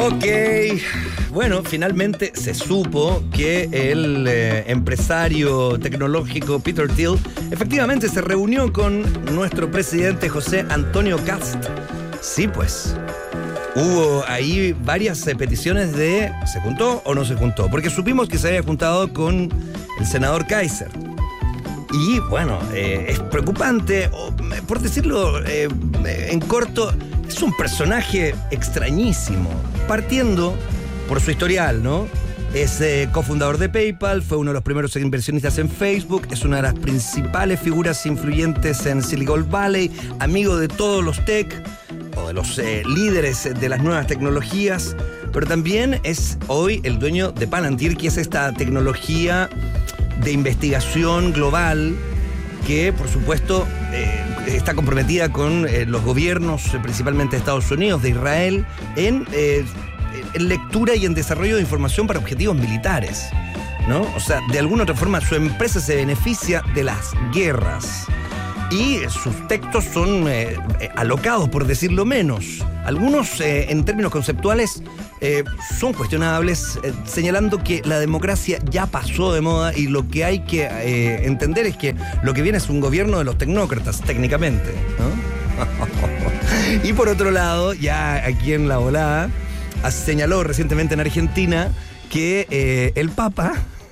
Ok, bueno, finalmente se supo que el empresario tecnológico Peter Thiel efectivamente se reunió con nuestro presidente José Antonio Kast. Sí, pues, hubo ahí varias peticiones de ¿se juntó o no se juntó? Porque supimos que se había juntado con el senador Kaiser. Y bueno, es preocupante, por decirlo en corto, es un personaje extrañísimo, partiendo por su historial, ¿no? Es cofundador de PayPal, fue uno de los primeros inversionistas en Facebook, es una de las principales figuras influyentes en Silicon Valley, amigo de todos los tech, o de los líderes de las nuevas tecnologías, pero también es hoy el dueño de Palantir, que es esta tecnología de investigación global que, por supuesto, está comprometida con los gobiernos, principalmente de Estados Unidos, de Israel, en lectura y en desarrollo de información para objetivos militares, ¿no? O sea, de alguna otra forma su empresa se beneficia de las guerras y sus textos son alocados, por decirlo menos. Algunos, en términos conceptuales, son cuestionables, señalando que la democracia ya pasó de moda y lo que hay que entender es que lo que viene es un gobierno de los tecnócratas, técnicamente, ¿no? Y por otro lado, ya aquí en la volada, señaló recientemente en Argentina que el Papa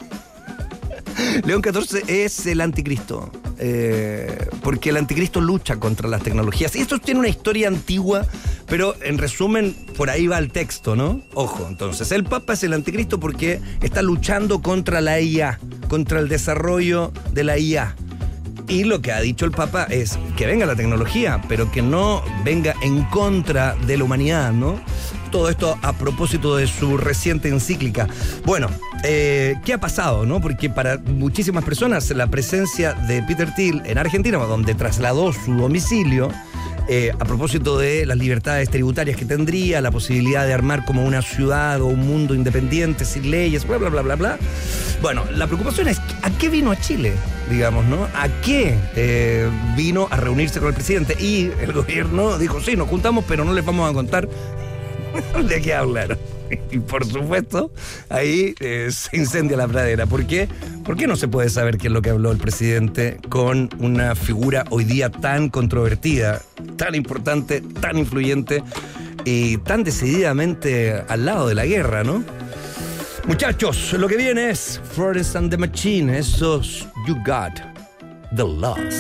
León XIV es el anticristo, porque el anticristo lucha contra las tecnologías. Y esto tiene una historia antigua, pero en resumen, por ahí va el texto, ¿no? Ojo, entonces, el Papa es el anticristo porque está luchando contra la IA, contra el desarrollo de la IA. Y lo que ha dicho el Papa es que venga la tecnología, pero que no venga en contra de la humanidad, ¿no? Todo esto a propósito de su reciente encíclica. Bueno, ¿qué ha pasado, no? Porque para muchísimas personas la presencia de Peter Thiel en Argentina, donde trasladó su domicilio, a propósito de las libertades tributarias que tendría, la posibilidad de armar como una ciudad o un mundo independiente, sin leyes, bla, bla, bla, bla, bla. Bueno, la preocupación es ¿a qué vino a Chile? Digamos, ¿no? ¿A qué vino a reunirse con el presidente? Y el gobierno dijo, sí, nos juntamos, pero no les vamos a contar de qué hablar. Y por supuesto, ahí se incendia la pradera. ¿Por qué? ¿Por qué no se puede saber qué es lo que habló el presidente con una figura hoy día tan controvertida, tan importante, tan influyente y tan decididamente al lado de la guerra, ¿no? Muchachos, lo que viene es Florence and the Machine, esos You Got the Love.